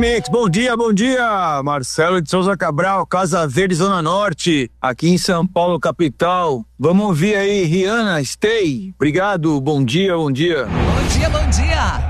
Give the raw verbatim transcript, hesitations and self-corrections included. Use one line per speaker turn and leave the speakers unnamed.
Mix, bom dia, bom dia! Marcelo de Souza Cabral, Casa Verde, Zona Norte, aqui em São Paulo, capital. Vamos ouvir aí, Rihanna, Stay. Obrigado, bom dia, bom dia.
Bom dia, bom dia!